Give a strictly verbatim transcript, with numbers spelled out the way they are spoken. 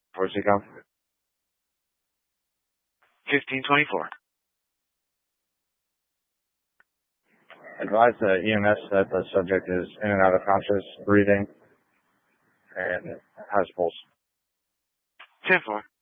Where's he come? fifteen twenty-four. Advise the E M S that the subject is in and out of conscious, breathing, and has pulse. ten four.